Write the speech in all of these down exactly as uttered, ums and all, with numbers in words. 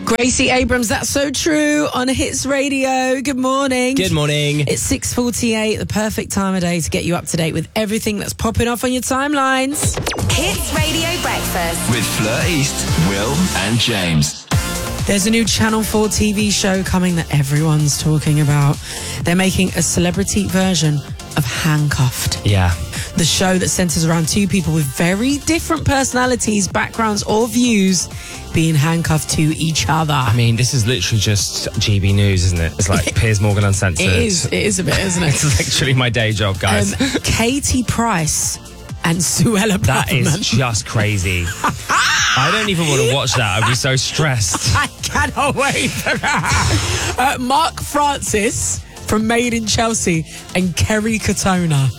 Gracie Abrams, That's So True on Hits Radio. Good morning. Good morning. It's six forty-eight, the perfect time of day to get you up to date with everything that's popping off on your timelines. Hits Radio Breakfast with Fleur East, Will and James. There's a new Channel four T V show coming that everyone's talking about. They're making a celebrity version of Handcuffed. Yeah. The show that centres around two people with very different personalities, backgrounds or views being handcuffed to each other. I mean, this is literally just G B News, isn't it? It's like Piers Morgan Uncensored. It is. It is a bit, isn't it? It's literally my day job, guys. Um, Katie Price and Suella That Braverman. is just crazy. I don't even want to watch that. I'd be so stressed. I cannot wait for that. Uh, Mark Francis from Made in Chelsea and Kerry Katona.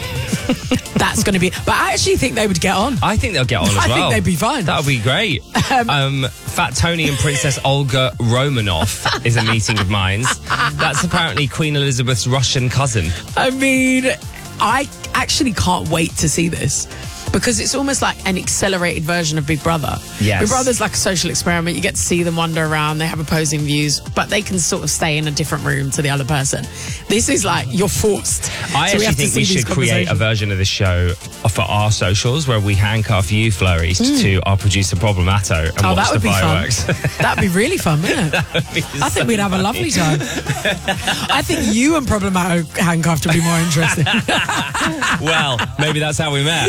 That's going to be... But I actually think they would get on. I think they'll get on as I well. think they'd be fine. That would be great. Um, Um, Fat Tony and Princess Olga Romanov is a meeting of minds. That's apparently Queen Elizabeth's Russian cousin. I mean, I actually can't wait to see this. Because it's almost like an accelerated version of Big Brother. Yes. Big Brother's like a social experiment. You get to see them wander around. They have opposing views, but they can sort of stay in a different room to the other person. This is like, you're forced. I So actually have to think see we these should create a conversations. version of this show for our socials where we handcuff you, Fleur East, to our producer Problemato and Oh, watch that the would be fireworks. fun. That'd be really fun, wouldn't it? That would be I think so we'd have a funny. lovely time. I think you and Problemato handcuffed would be more interesting. Well, maybe that's how we met.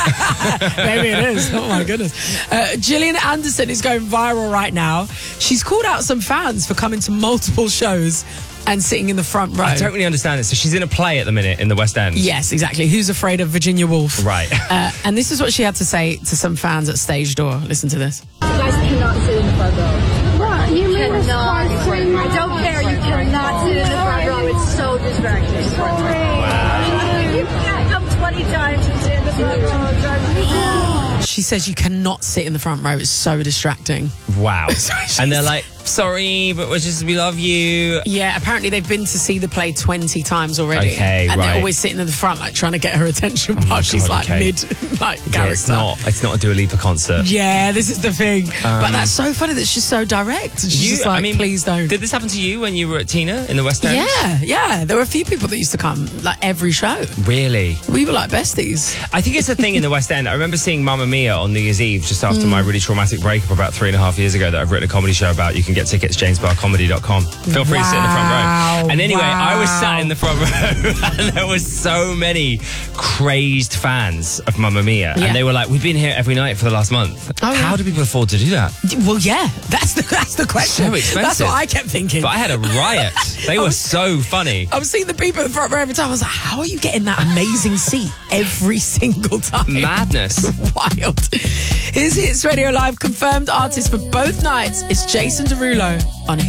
Maybe it is. Oh my goodness. Uh, Gillian Anderson is going viral right now. She's called out some fans for coming to multiple shows and sitting in the front row. I don't really understand it. So she's in a play at the minute in the West End. Yes, exactly. Who's Afraid of Virginia Woolf? Right. Uh, and this is what she had to say to some fans at Stage Door. Listen to this. You guys cannot sit in the front row. What? You mean it's Cannot. sponsoring I don't care. You cannot sit in the front row. It's so distracting. Wow. You can't come twenty times and sit in the front row. It's ridiculous. She says you cannot sit in the front row. It's so distracting. Wow. she's- And they're like, sorry, but we're just, we love you. Yeah, apparently they've been to see the play twenty times already. Okay, and right. they're always sitting in the front, like trying to get her attention while she's God, like okay. mid, like Yeah, character. it's not, it's not a Dua Lipa concert. Yeah, this is the thing. but that's so funny that she's so direct. She's You- just like, I mean, please don't. Did this happen to you when you were at Tina in the West End? Yeah, yeah. There were a few people that used to come, like every show. Really? We were like besties. I think it's a thing in the West End. I remember seeing Mamma Mia on New Year's Eve just after Mm. my really traumatic breakup about three and a half years ago that I've written a comedy show about. You can get tickets, james bar comedy dot com. Feel free to sit in the front Wow, row. And anyway, I was sat wow. in the front row and there was so many crazed fans of Mamma Mia. Yeah. And they were like, we've been here every night for the last month. Oh, yeah. How do people afford to do that? Well, yeah, that's the that's the question. So expensive. That's what I kept thinking. But I had a riot. They were was- so funny. I was seeing the people in the front row every time. I was like, how are you getting that amazing seat every single time? Madness. Wild. Here's Hits Radio Live. Confirmed artist for both nights. It's Jason Derulo on